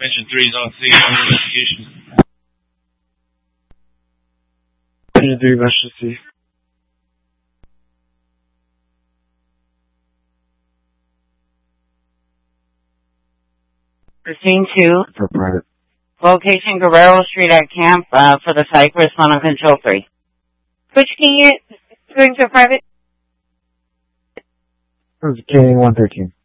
Mention 3 is on scene under investigation. Mention 3, Mention C. Scene 2. For private. Location Guerrero Street at camp for the Cypress on Control 3. Which can you going to private? It was K-113.